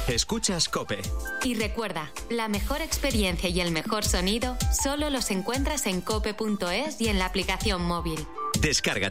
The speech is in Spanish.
Escuchas COPE. Y recuerda, la mejor experiencia y el mejor sonido solo los encuentras en cope.es y en la aplicación móvil. Descarga